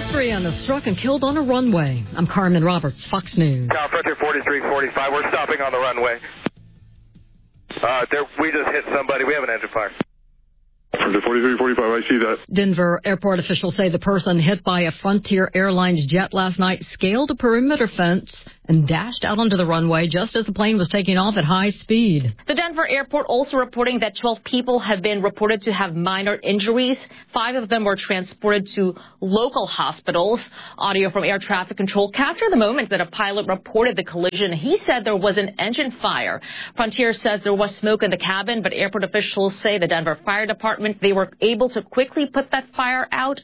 Pedestrian is struck and killed on a runway. I'm Carmen Roberts, Fox News. Now, Frontier 4345, we're stopping on the runway. We just hit somebody. We have an engine fire. Frontier 4345, I see that. Denver airport officials say the person hit by a Frontier Airlines jet last night scaled a perimeter fence and dashed out onto the runway just as the plane was taking off at high speed. The Denver airport also reporting that 12 people have been reported to have minor injuries. 5 of them were transported to local hospitals. Audio from air traffic control captured the moment that a pilot reported the collision. He said there was an engine fire. Frontier says there was smoke in the cabin, but airport officials say the Denver Fire Department, they were able to quickly put that fire out.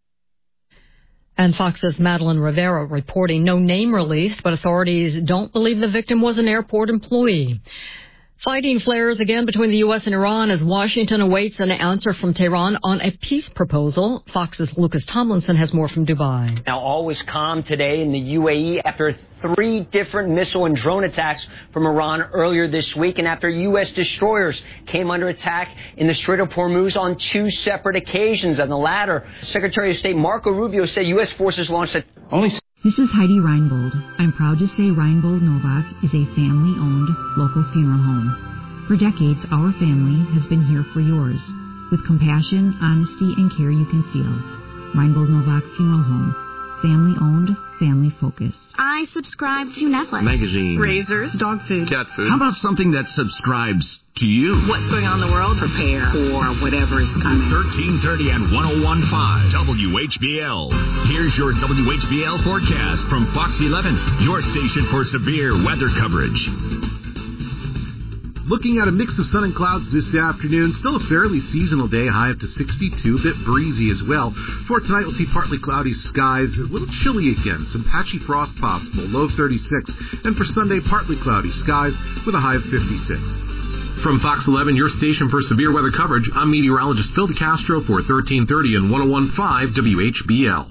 And Fox's Madeline Rivera reporting no name released, but authorities don't believe the victim was an airport employee. Fighting flares again between the U.S. and Iran as Washington awaits an answer from Tehran on a peace proposal. Fox's Lucas Tomlinson has more from Dubai. Now, all was calm today in the UAE after 3 different missile and drone attacks from Iran earlier this week, and after U.S. destroyers came under attack in the Strait of Hormuz on 2 separate occasions. On the latter, Secretary of State Marco Rubio said U.S. forces launched This is Heidi Reinbold. I'm proud to say Reinbold Novak is a family-owned local funeral home. For decades, our family has been here for yours, with compassion, honesty, and care you can feel. Reinbold Novak Funeral Home. Family-owned, family-focused. I subscribe to Netflix. Magazine. Razors. Dog food. Cat food. How about something that subscribes to you? What's going on in the world? Prepare for whatever is coming. 1330 and 101.5 WHBL. Here's your WHBL forecast from Fox 11, your station for severe weather coverage. Looking at a mix of sun and clouds this afternoon. Still a fairly seasonal day, high up to 62, a bit breezy as well. For tonight, we'll see partly cloudy skies, a little chilly again, some patchy frost possible, low 36. And for Sunday, partly cloudy skies with a high of 56. From Fox 11, your station for severe weather coverage, I'm meteorologist Phil DeCastro for 1330 and 101.5 WHBL.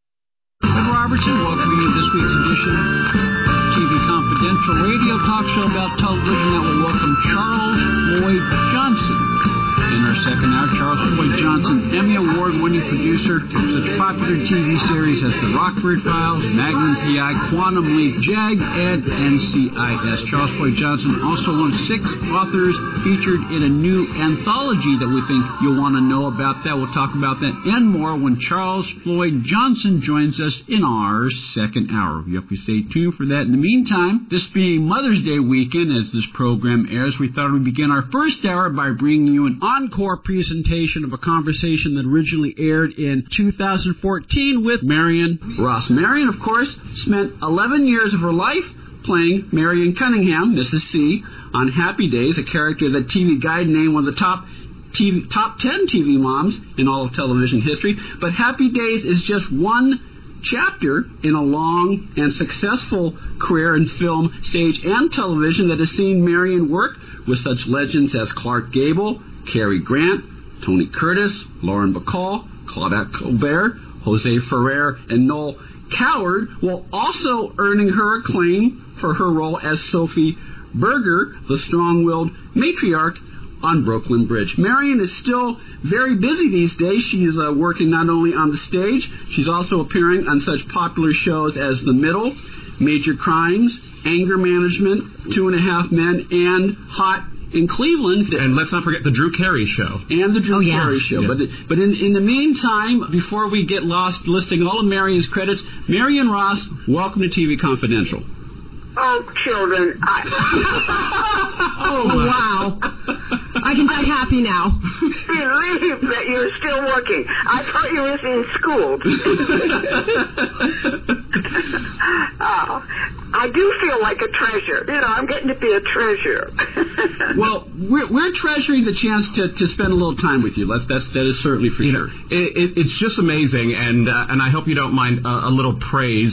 Ben Robertson, welcoming you to this week's edition TV Confidential radio talk show about television that will welcome Charles Lloyd Johnson. In our second hour, Charles Lloyd Johnson, Emmy Award-winning producer of such popular TV series as The Rockford Files, Magnum P.I., Quantum Leap, JAG, and NCIS. Charles Lloyd Johnson, also one of 6 authors featured in a new anthology that we think you'll want to know about. That we'll talk about that and more when Charles Lloyd Johnson joins us in our second hour. We hope you stay tuned for that. In the meantime, this being Mother's Day weekend as this program airs, we thought we'd begin our first hour by bringing you an encore presentation of a conversation that originally aired in 2014 with Marion Ross. Marion, of course, spent 11 years of her life playing Marion Cunningham, Mrs. C, on Happy Days, a character that TV Guide named one of the top 10 TV moms in all of television history. But Happy Days is just one chapter in a long and successful career in film, stage, and television that has seen Marion work with such legends as Clark Gable, Cary Grant, Tony Curtis, Lauren Bacall, Claudette Colbert, Jose Ferrer, and Noel Coward, while also earning her acclaim for her role as Sophie Berger, the strong-willed matriarch on Brooklyn Bridge. Marion is still very busy these days. She is working not only on the stage, she's also appearing on such popular shows as The Middle, Major Crimes, Anger Management, 2.5 Men, and Hot in Cleveland. And let's not forget the Drew Carey Show. And the Drew Carey Show. Yeah. But in the meantime, before we get lost listing all of Marion's credits, Marion Ross, welcome to TV Confidential. Oh, children. Oh, wow. I can die happy now. Relieved that you're still working. I thought you were in school. Oh, I do feel like a treasure. You know, I'm getting to be a treasure. Well, we're treasuring the chance to spend a little time with you. That is certainly for sure. It's just amazing, and I hope you don't mind a little praise.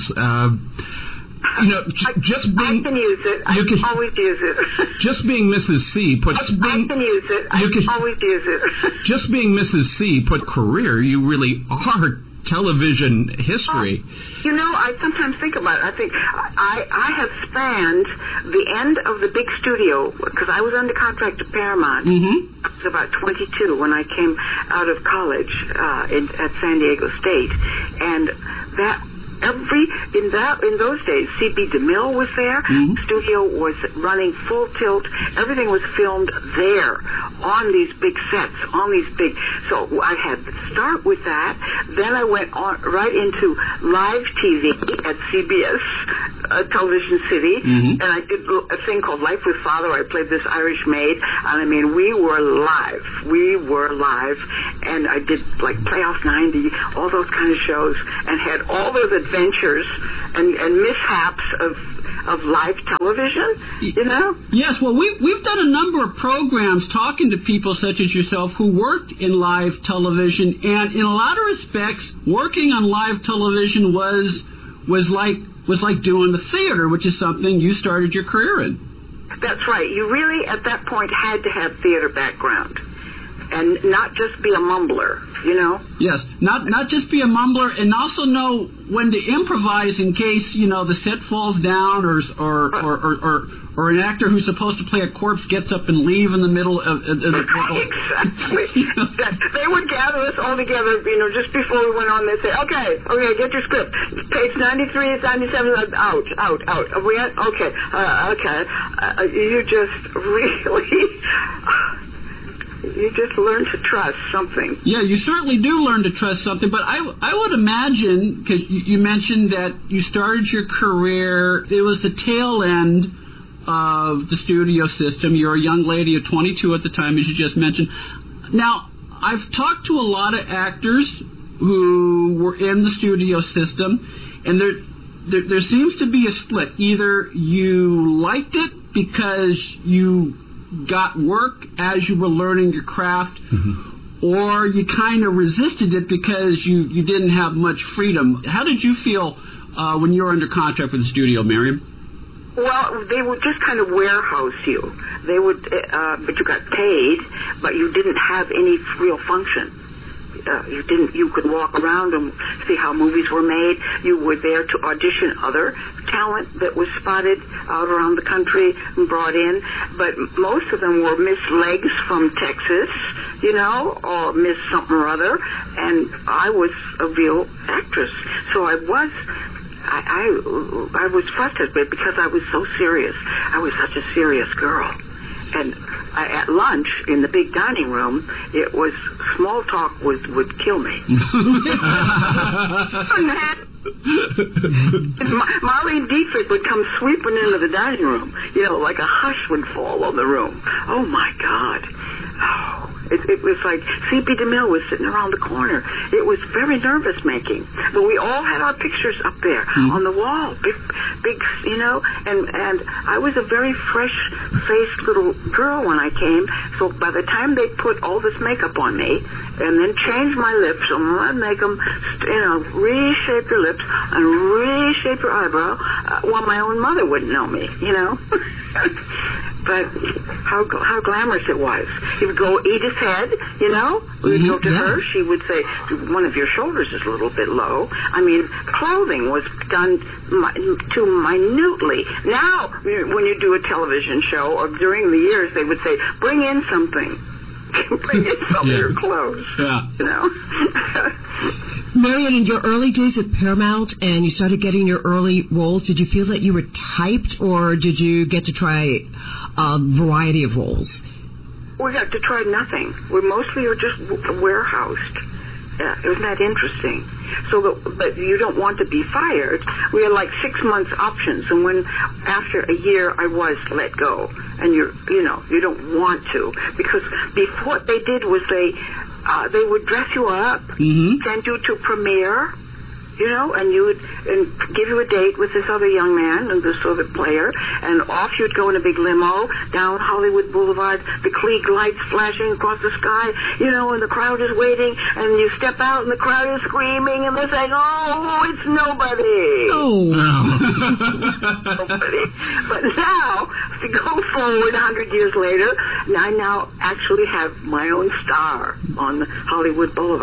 Just being... I can use it. I can always use it. Just being Mrs. C put... I can use it. I can always use it. Just being Mrs. C put career, you really are television history. You know, I sometimes think about it. I think I have spanned the end of the big studio, because I was under contract to Paramount. I was about 22 when I came out of college at San Diego State. And that... in those days, C.B. DeMille was there. The studio was running full tilt. Everything was filmed there on these big sets, so I had to start with that. Then I went on right into live TV at CBS Television City, and I did a thing called Life with Father. I played this Irish maid, and I mean, we were live, and I did like Playoff 90, all those kind of shows, and had all those adventures and mishaps of live television, you know? Yes, well, we've done a number of programs talking to people such as yourself who worked in live television, and in a lot of respects, working on live television was like doing the theater, which is something you started your career in. That's right. You really, at that point, had to have theater background. And not just be a mumbler, you know? Yes, not just be a mumbler, and also know when to improvise in case, you know, the set falls down, or an actor who's supposed to play a corpse gets up and leave in the middle of the Exactly. They would gather us all together, you know, just before we went on. They'd say, okay, get your script. Page 93, 97, out. Are we at? Okay. You just really... You just learn to trust something. Yeah, you certainly do learn to trust something. But I would imagine, because you mentioned that you started your career, it was the tail end of the studio system. You're a young lady of 22 at the time, as you just mentioned. Now, I've talked to a lot of actors who were in the studio system, and there seems to be a split. Either you liked it because you got work as you were learning your craft, or you kind of resisted it because you didn't have much freedom. How did you feel when you were under contract with the studio, Miriam? Well, they would just kind of warehouse you. They would, but you got paid, but you didn't have any real function. You could walk around and see how movies were made. You were there to audition other talent that was spotted out around the country and brought in. But most of them were Miss Legs from Texas, you know, or Miss something or other. And I was a real actress. So I was frustrated because I was so serious. I was such a serious girl. And at lunch in the big dining room, it was small talk would kill me. Marlene Dietrich would come sweeping into the dining room, you know, like a hush would fall on the room. Oh my God! Oh, it was like C.B. DeMille was sitting around the corner. It was very nervous making, but we all had our pictures up there on the wall, big, you know. And I was a very fresh-faced little girl when I came. So by the time they put all this makeup on me and then changed my lips and make them, you know, reshape your lips and reshape your eyebrow, well, my own mother wouldn't know me, you know. But how glamorous it was. He would go eat his head, you know. We would go to her. She would say, one of your shoulders is a little bit low. I mean, clothing was done too minutely. Now, when you do a television show, or during the years, they would say, bring in something. Bring in some of your clothes. Yeah. You know. Marion, in your early days at Paramount and you started getting your early roles, did you feel that you were typed, or did you get to try a variety of roles? We got to try nothing. We mostly were just warehoused. Yeah, it was that interesting. But you don't want to be fired. We had like 6 months options, and when after a year I was let go, and you don't want to, because before what they did was they would dress you up, send you to premiere, you know, and give you a date with this other young man and this other player, and off you'd go in a big limo down Hollywood Boulevard, the Klieg lights flashing across the sky, you know, and the crowd is waiting, and you step out and the crowd is screaming, and they're saying, oh, it's nobody. Oh. Nobody. But now, to go forward 100 years later, I now actually have my own star on Hollywood Boulevard.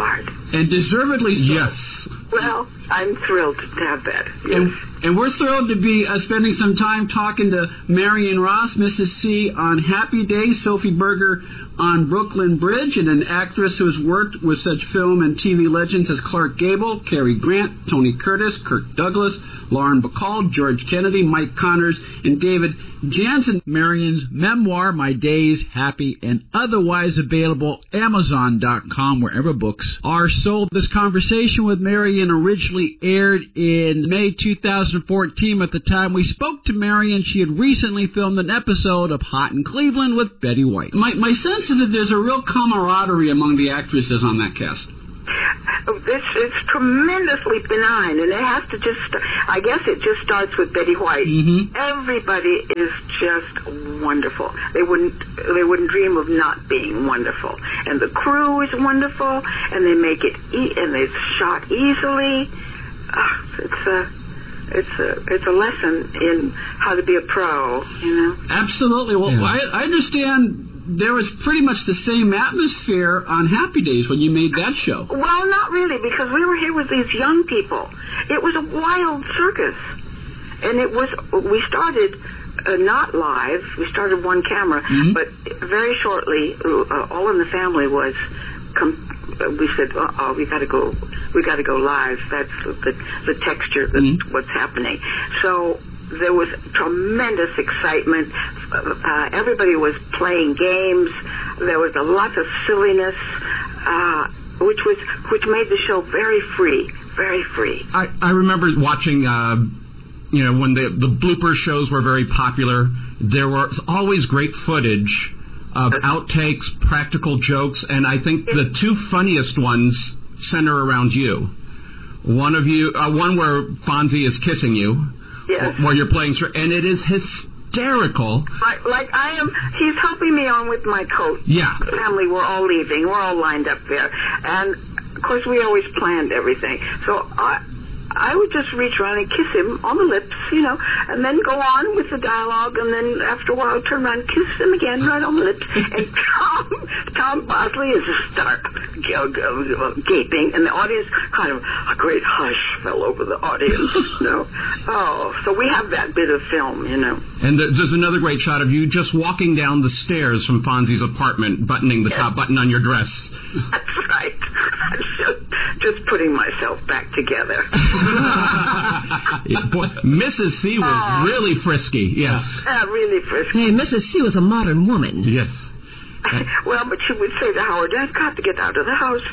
And deservedly so. Yes. Well, I'm thrilled to have that. Yes. And we're thrilled to be spending some time talking to Marion Ross, Mrs. C, on Happy Days, Sophie Berger on Brooklyn Bridge, and an actress who has worked with such film and TV legends as Clark Gable, Cary Grant, Tony Curtis, Kirk Douglas, Lauren Bacall, George Kennedy, Mike Connors, and David Jansen. Marion's memoir, My Days, Happy and Otherwise, available Amazon.com, wherever books are sold. This conversation with Marion originally aired in May 2014. At the time we spoke to Marion, she had recently filmed an episode of Hot in Cleveland with Betty White. My sense is that there's a real camaraderie among the actresses on that cast. It's tremendously benign, and it has to I guess it just starts with Betty White. Mm-hmm. Everybody is just wonderful. They wouldn't dream of not being wonderful. And the crew is wonderful, and they make it, and it's shot easily. It's a lesson in how to be a pro, you know. Absolutely. Well, yeah. I understand there was pretty much the same atmosphere on Happy Days when you made that show. Well, not really, because we were here with these young people. It was a wild circus. And we started not live. We started one camera, mm-hmm. but very shortly, All in the Family was... we said, we got to go live. That's the texture, mm-hmm. what's happening. So there was tremendous excitement. Everybody was playing games. There was a lot of silliness, which made the show very free, very free. I remember watching, when the blooper shows were very popular. There was always great footage of outtakes, practical jokes, and I think the two funniest ones center around you. One where Fonzie is kissing you, yes. Where you're playing, and it is hysterical. Like I am, he's helping me on with my coat. Yeah. The family, we're all leaving. We're all lined up there. And, of course, we always planned everything. So I would just reach around and kiss him on the lips, and then go on with the dialogue, and then after a while turn around and kiss him again right on the lips. And Tom Bosley is just start gaping, and the audience kind of, a great hush fell over the audience, Oh, so we have that bit of film, And there's another great shot of you just walking down the stairs from Fonzie's apartment, buttoning the top button on your dress. That's right. Just putting myself back together. Boy, Mrs. C was really frisky, yes. Really frisky. Hey, Mrs. C was a modern woman. Yes. Well, but she would say to Howard, I've got to get out of the house.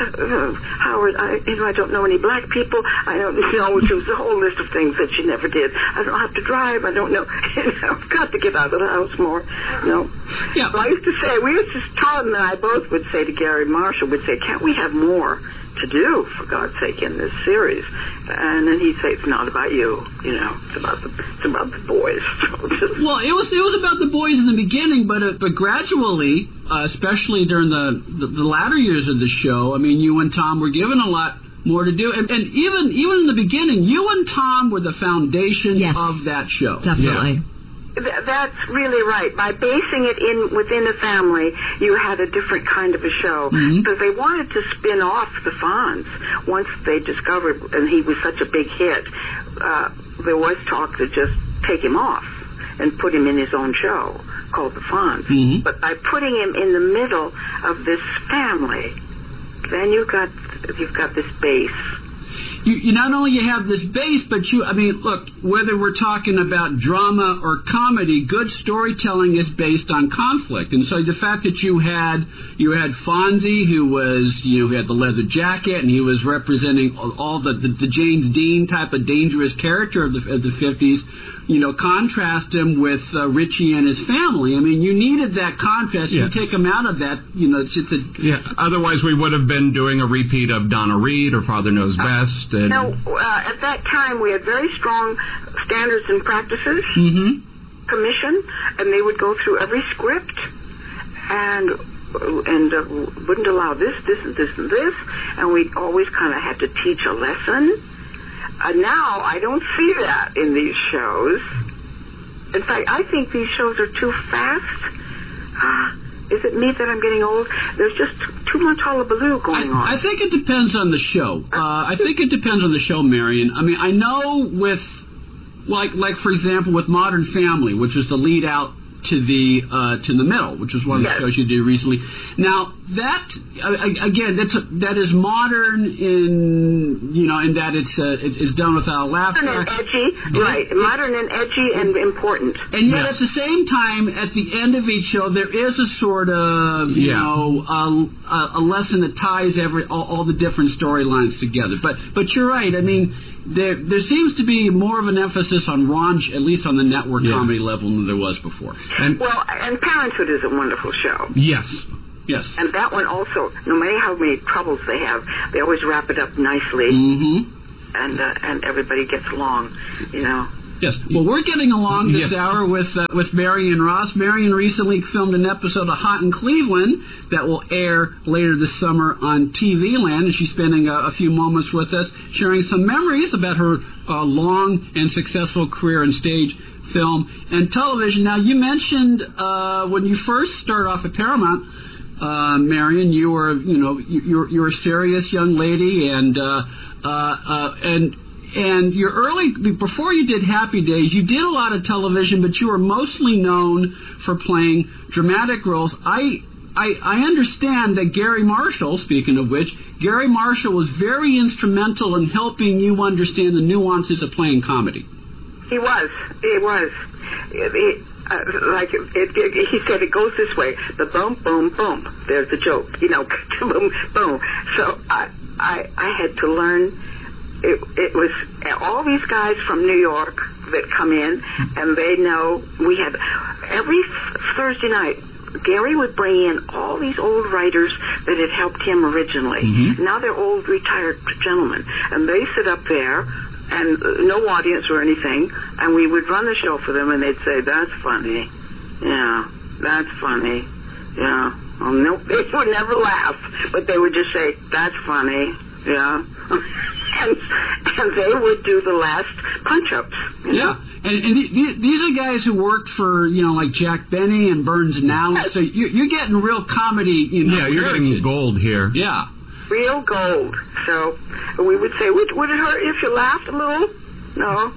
Howard, I don't know any black people. I don't know. She was a whole list of things that she never did. I don't have to drive. I don't know. I've got to get out of the house more. Yeah. So I used to say, Tom and I both would say to Gary Marshall, would say, can't we have more to do, for God's sake, in this series? And then he'd say, it's not about you, it's about the boys. Well, it was about the boys in the beginning, but gradually, especially during the latter years of the show, I mean, you and Tom were given a lot more to do, and even in the beginning, you and Tom were the foundation of that show. Definitely. Yeah. That's really right. By basing it within a family, you had a different kind of a show. Mm-hmm. Because they wanted to spin off the Fonz. Once they discovered, and he was such a big hit, there was talk to just take him off and put him in his own show called the Fonz. Mm-hmm. But by putting him in the middle of this family, then you've got this base. You not only you have this base, but look, whether we're talking about drama or comedy, good storytelling is based on conflict. And so the fact that you had Fonzie, who was, who had the leather jacket, and he was representing all the James Dean type of dangerous character of the 50s, contrast him with Richie and his family. I mean, you needed that contrast. Yeah. You take him out of that, Otherwise, we would have been doing a repeat of Donna Reed or Father Knows Best. And at that time, we had very strong standards and practices, mm-hmm. commission, and they would go through every script and wouldn't allow this, and this, and this, and we always kind of had to teach a lesson. Now, I don't see that in these shows. In fact, I think these shows are too fast. Is it me that I'm getting old? There's just too much hullabaloo going on. I think it depends on the show. I think it depends on the show, Marion. I mean, I know with, like for example, with Modern Family, which is the lead out to the middle, which is one of the shows you did recently. Now that again, that is modern in that it's done without a laugh. Modern and edgy, right? Modern and edgy and important. And yet at the same time, at the end of each show, there is a sort of a lesson that ties all the different storylines together. But you're right. I mean, there seems to be more of an emphasis on raunch, at least on the network comedy level, than there was before. And Parenthood is a wonderful show. Yes. And that one also, no matter how many troubles they have, they always wrap it up nicely. Mm-hmm. And everybody gets along, Yes. Well, we're getting along this hour with Marion Ross. Marion recently filmed an episode of Hot in Cleveland that will air later this summer on TV Land, and she's spending a few moments with us, sharing some memories about her long and successful career in stage, film, and television. Now, you mentioned when you first started off at Paramount, Marion, you were a serious young lady, and your early, before you did Happy Days, you did a lot of television, but you were mostly known for playing dramatic roles. I understand that Gary Marshall, speaking of which, Gary Marshall was very instrumental in helping you understand the nuances of playing comedy. He was. He said it goes this way: the boom, boom, boom. There's the joke, boom, boom. So I had to learn. It was all these guys from New York that come in, and they know we had every Thursday night. Gary would bring in all these old writers that had helped him originally. Mm-hmm. Now they're old retired gentlemen, and they sit up there, and no audience or anything, and we would run the show for them, and they'd say, "That's funny, yeah, that's funny, yeah." Well, no, they would never laugh, but they would just say, "That's funny, yeah." And they would do the last punch-ups. Yeah, and these are guys who worked for, like Jack Benny and Burns and Allen, so you're getting real comedy. Yeah, you're getting gold here. Yeah. Real gold. So we would say, would it hurt if you laughed a little? No.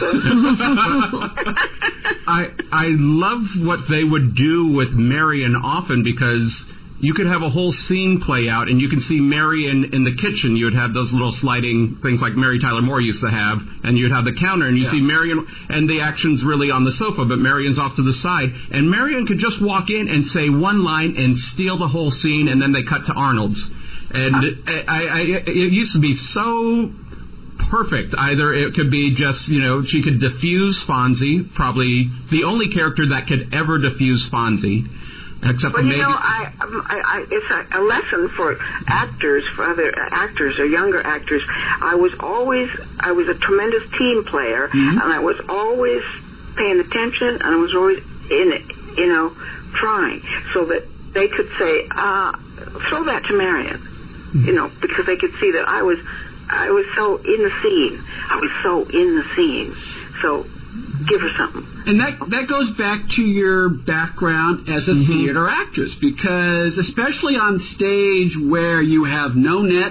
I love what they would do with Marion often, because you could have a whole scene play out, and you can see Marion in the kitchen. You would have those little sliding things like Mary Tyler Moore used to have, and you'd have the counter, and you see Marion, and the action's really on the sofa, but Marion's off to the side, and Marion could just walk in and say one line and steal the whole scene, and then they cut to Arnold's. And it used to be so perfect. Either it could be just, she could diffuse Fonzie, probably the only character that could ever diffuse Fonzie. Except for maybe. It's a lesson for actors, for other actors or younger actors. I was a tremendous team player, and I was always paying attention, and I was always in it, trying, so that they could say, throw that to Marion, because they could see that I was so in the scene. I was so in the scene. So give her something. And that goes back to your background as a theater actress, because especially on stage where you have no net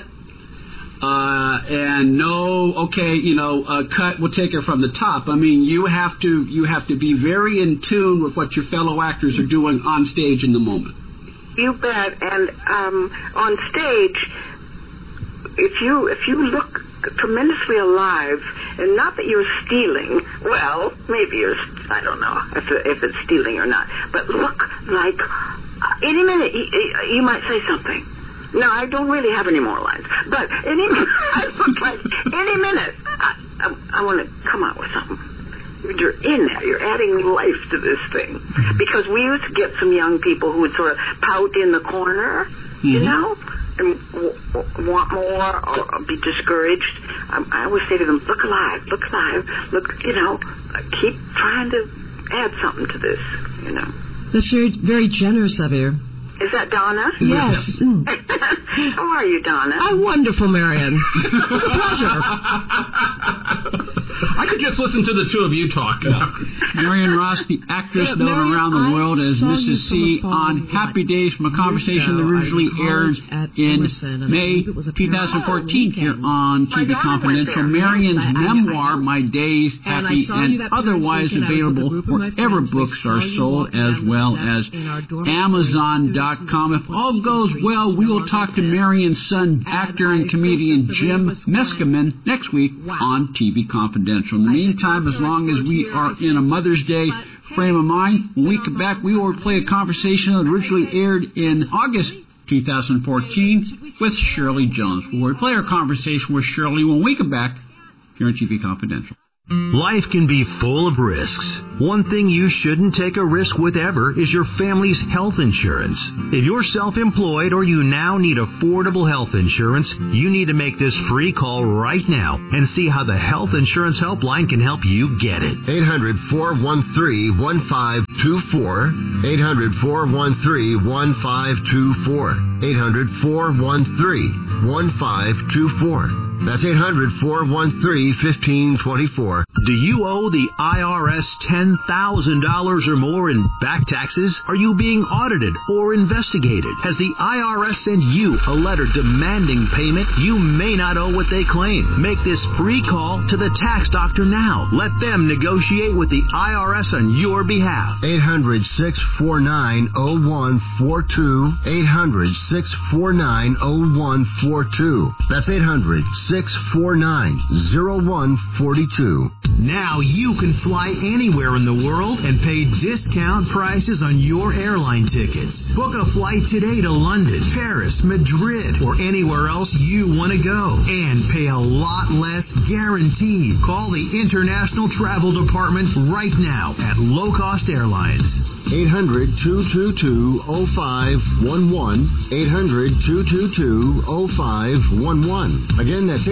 and no cut, we'll take it from the top. I mean, you have to be very in tune with what your fellow actors are doing on stage in the moment. You bet. And on stage, if you look tremendously alive, and not that you're stealing, well, maybe I don't know if it's stealing or not, but look like any minute you might say something. No, I don't really have any more lines, but I look like any minute I want to come out with something. You're in there. You're adding life to this thing. Because we used to get some young people who would sort of pout in the corner, and want more or be discouraged. I always say to them, look alive, keep trying to add something to this, That's very, very generous of you. Is that Donna? Yes. How are you, Donna? I'm wonderful, Marion. Pleasure. I could just listen to the two of you talk. Marion Ross, the actress known around the world as Mrs. C on Happy Days, from a conversation that originally aired in May 2014 here on TV Confidential. Marion's memoir, My Days, Happy and Otherwise, available wherever books are sold, as well as Amazon.com. If all goes well, we will talk to Marion's son, actor and comedian Jim Meskimen, next week on TV Confidential. In the meantime, as long as we are in a Mother's Day frame of mind, when we come back, we will play a conversation that originally aired in August 2014 with Shirley Jones. We'll replay our conversation with Shirley when we come back here on TV Confidential. Life can be full of risks. One thing you shouldn't take a risk with ever is your family's health insurance. If you're self-employed or you now need affordable health insurance, you need to make this free call right now and see how the Health Insurance Helpline can help you get it. 800-413-1524. 800-413-1524. 800-413-1524. That's 800-413-1524. Do you owe the IRS $10,000 or more in back taxes? Are you being audited or investigated? Has the IRS sent you a letter demanding payment? You may not owe what they claim. Make this free call to the tax doctor now. Let them negotiate with the IRS on your behalf. 800-649-0142. 800-649-0142. That's 800-649-0142. Now you can fly anywhere in the world and pay discount prices on your airline tickets. Book a flight today to London, Paris, Madrid, or anywhere else you want to go. And pay a lot less guaranteed. Call the International Travel Department right now at Low Cost Airlines. 800-222-0511. 800-222-0511. Again, that's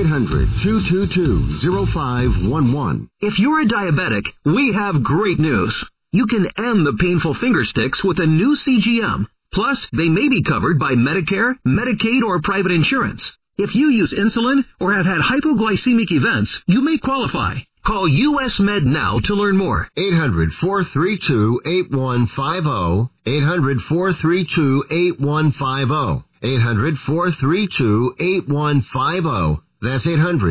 800-222-0511. If you're a diabetic, we have great news. You can end the painful finger sticks with a new CGM. Plus, they may be covered by Medicare, Medicaid, or private insurance. If you use insulin or have had hypoglycemic events, you may qualify. Call US Med now to learn more. 800-432-8150. 800-432-8150. 800-432-8150. That's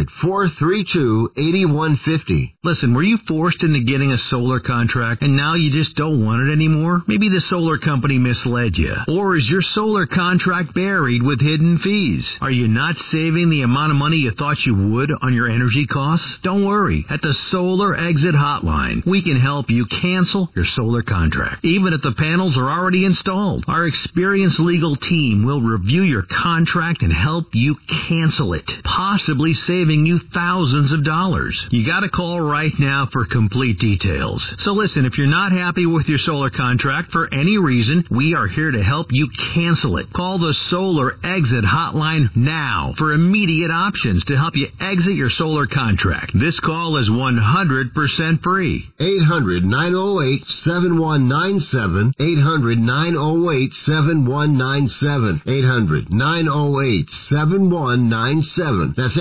800-432-8150. Listen, were you forced into getting a solar contract and now you just don't want it anymore? Maybe the solar company misled you. Or is your solar contract buried with hidden fees? Are you not saving the amount of money you thought you would on your energy costs? Don't worry. At the Solar Exit Hotline, we can help you cancel your solar contract, even if the panels are already installed. Our experienced legal team will review your contract and help you cancel it, possibly saving you thousands of dollars. You got to call right now for complete details. So listen, if you're not happy with your solar contract for any reason, we are here to help you cancel it. Call the Solar Exit Hotline now for immediate options to help you exit your solar contract. This call is 100% free. 800-908-7197. 800-908-7197. 800-908-7197. That's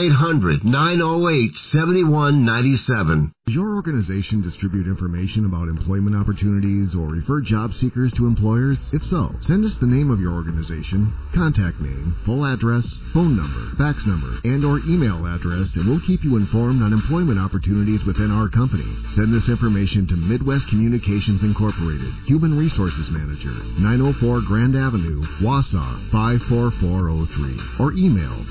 800-908-7197. Does your organization distribute information about employment opportunities or refer job seekers to employers? If so, send us the name of your organization, contact name, full address, phone number, fax number, and or email address, and we'll keep you informed on employment opportunities within our company. Send this information to Midwest Communications Incorporated, Human Resources Manager, 904 Grand Avenue, Wausau, 54403, or email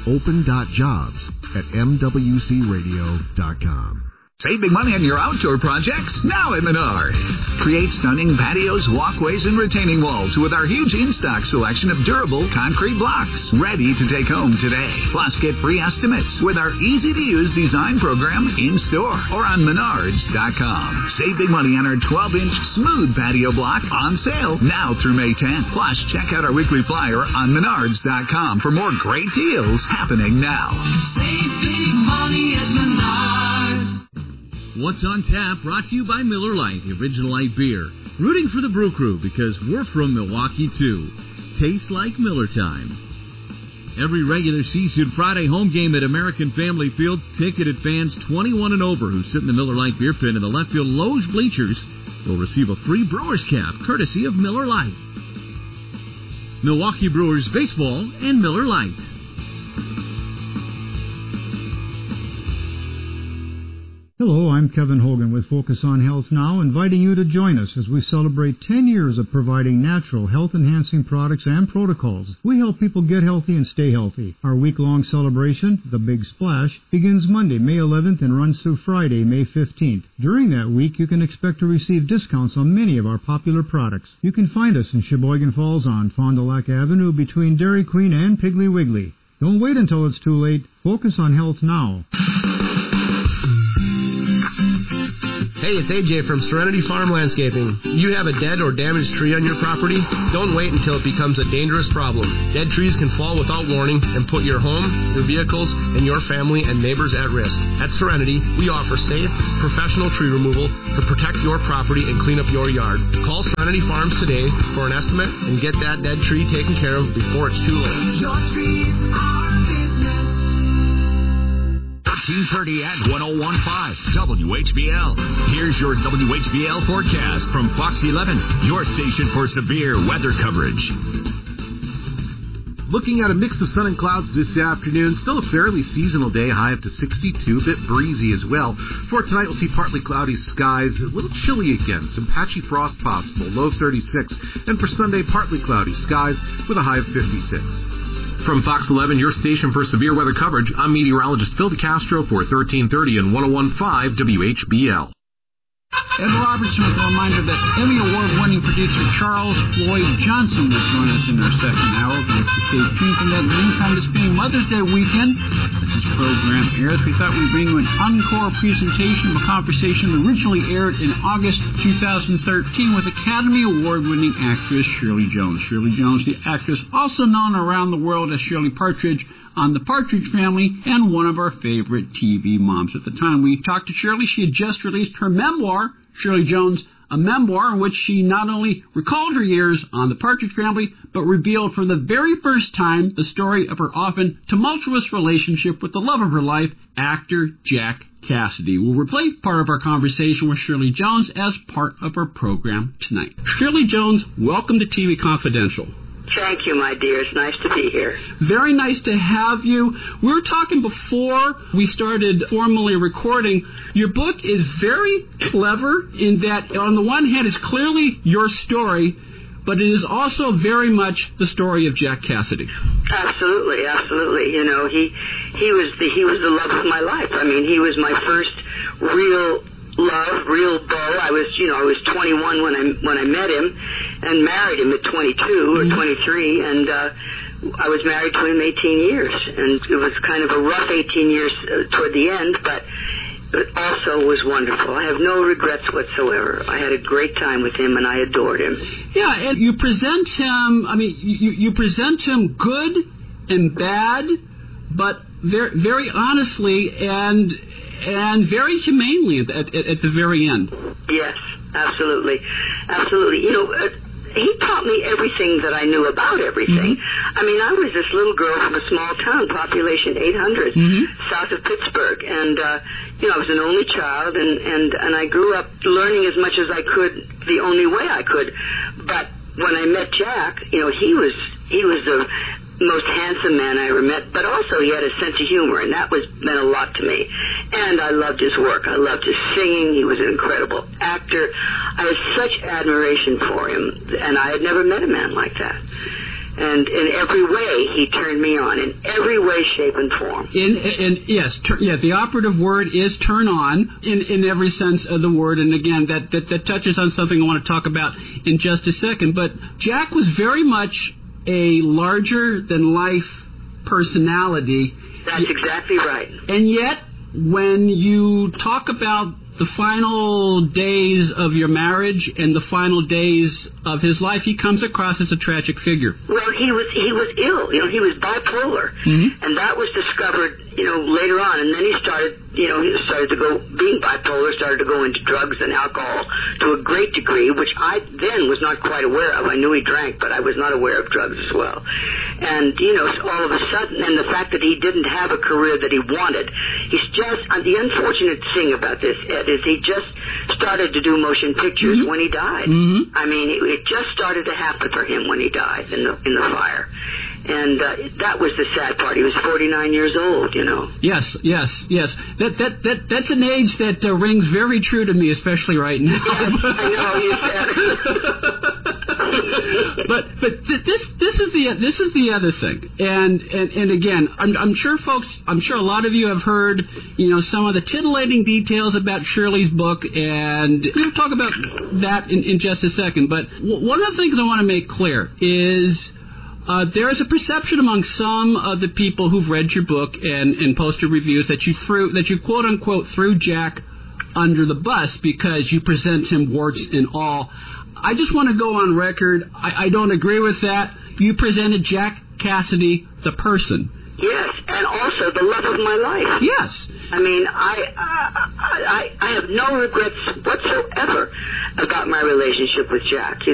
open.jobs@mwcradio.com. Save big money on your outdoor projects now at Menards. Create stunning patios, walkways, and retaining walls with our huge in-stock selection of durable concrete blocks ready to take home today. Plus, get free estimates with our easy-to-use design program in-store or on Menards.com. Save big money on our 12-inch smooth patio block on sale now through May 10th. Plus, check out our weekly flyer on Menards.com for more great deals happening now. Save big money at Menards. What's on Tap, brought to you by Miller Lite, the original light beer. Rooting for the Brew Crew because we're from Milwaukee, too. Tastes like Miller time. Every regular season Friday home game at American Family Field, ticketed fans 21 and over who sit in the Miller Lite beer pit in the left field Loge bleachers will receive a free Brewers cap, courtesy of Miller Lite. Milwaukee Brewers baseball and Miller Lite. Hello, I'm Kevin Hogan with Focus on Health Now, inviting you to join us as we celebrate 10 years of providing natural health-enhancing products and protocols. We help people get healthy and stay healthy. Our week-long celebration, The Big Splash, begins Monday, May 11th and runs through Friday, May 15th. During that week, you can expect to receive discounts on many of our popular products. You can find us in Sheboygan Falls on Fond du Lac Avenue between Dairy Queen and Piggly Wiggly. Don't wait until it's too late. Focus on health now. Hey, it's AJ from Serenity Farm Landscaping. You have a dead or damaged tree on your property? Don't wait until it becomes a dangerous problem. Dead trees can fall without warning and put your home, your vehicles, and your family and neighbors at risk. At Serenity, we offer safe, professional tree removal to protect your property and clean up your yard. Call Serenity Farms today for an estimate and get that dead tree taken care of before it's too late. Your trees are business. 1330 at 1015 WHBL. Here's your WHBL forecast from Fox 11, your station for severe weather coverage. Looking at a mix of sun and clouds this afternoon, still a fairly seasonal day, high up to 62, a bit breezy as well. For tonight, we'll see partly cloudy skies, a little chilly again, some patchy frost possible, low 36. And for Sunday, partly cloudy skies with a high of 56. From Fox 11, your station for severe weather coverage, I'm meteorologist Phil DeCastro for 1330 and 1015 WHBL. Ed Robertson with a reminder that Emmy Award-winning producer Charles Floyd Johnson will join us in our second hour. We'll have to stay tuned for that. In the meantime, this being Mother's Day weekend, as this program airs, we thought we'd bring you an encore presentation of a conversation originally aired in August 2013 with Academy Award-winning actress Shirley Jones. Shirley Jones, the actress also known around the world as Shirley Partridge on The Partridge Family, and one of our favorite TV moms. At the time we talked to Shirley, she had just released her memoir, Shirley Jones, a memoir in which she not only recalled her years on The Partridge Family, but revealed for the very first time the story of her often tumultuous relationship with the love of her life, actor Jack Cassidy. We'll replay part of our conversation with Shirley Jones as part of our program tonight. Shirley Jones, welcome to TV Confidential. Thank you, my dear. It's nice to be here. Very nice to have you. We were talking before we started formally recording. Your book is very clever in that, on the one hand, it's clearly your story, but it is also very much the story of Jack Cassidy. Absolutely, absolutely. You know, he was the love of my life. I mean, he was my first real love, real beau. I was 21 when I met him, and married him at 22 or 23, and I was married to him 18 years, and it was kind of a rough 18 years toward the end, but it also was wonderful. I have no regrets whatsoever. I had a great time with him, and I adored him. Yeah, and you present him, I mean, you present him good and bad, but very, very honestly and very humanely at the very end. Yes, absolutely. Absolutely. You know, he taught me everything that I knew about everything. Mm-hmm. I mean, I was this little girl from a small town, population 800, south of Pittsburgh, and I was an only child, and I grew up learning as much as I could, the only way I could. But when I met Jack, he was the most handsome man I ever met, but also he had a sense of humor, and that meant a lot to me. And I loved his work. I loved his singing. He was an incredible actor. I had such admiration for him, and I had never met a man like that. And in every way, he turned me on, in every way, shape, and form. The operative word is turn on, in every sense of the word. And again, that touches on something I want to talk about in just a second. But Jack was very much a larger-than-life personality. That's exactly right. And yet, when you talk about the final days of your marriage and the final days of his life, he comes across as a tragic figure. Well, he was ill. He was bipolar, and that was discovered later on, and then he started to go, being bipolar, started to go into drugs and alcohol to a great degree, which I then was not quite aware of. I knew he drank, but I was not aware of drugs as well. And, all of a sudden, and the fact that he didn't have a career that he wanted, he's just, the unfortunate thing about this, Ed, is he just started to do motion pictures when he died. Mm-hmm. I mean, it just started to happen for him when he died in the fire. And that was the sad part. He was 49 years old, Yes. That's an age that rings very true to me, especially right now. Yes, I know, you said. but this is the other thing. And again, I'm sure a lot of you have heard, some of the titillating details about Shirley's book, and we'll talk about that in just a second. But one of the things I want to make clear is there is a perception among some of the people who've read your book and posted reviews that you quote unquote threw Jack under the bus because you present him warts and all. I just want to go on record. I don't agree with that. You presented Jack Cassidy, the person. Yes, and also the love of my life. Yes. I mean, I have no regrets whatsoever about my relationship with Jack.